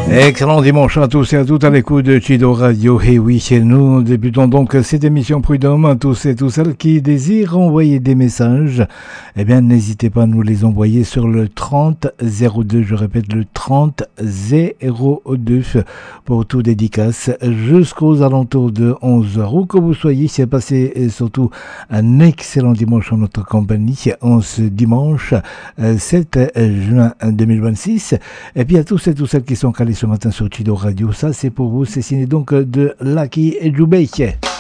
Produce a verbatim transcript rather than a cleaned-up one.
Excellent dimanche à tous et à toutes à l'écoute de Chido Radio. Et oui, nous débutons donc cette émission Prud'homme à tous et toutes celles qui désirent envoyer des messages. Eh bien, n'hésitez pas à nous les envoyer sur le trente zéro deux. Je répète, le trente zéro deux pour tout dédicace jusqu'aux alentours de onze heures. Où que vous soyez, c'est passé surtout un excellent dimanche en notre compagnie en ce dimanche sept juin deux mille vingt-six. Et puis à tous et toutes celles qui sont calés ce matin sur Chido Radio, ça c'est pour vous, c'est signé donc de Lucky Djoubek.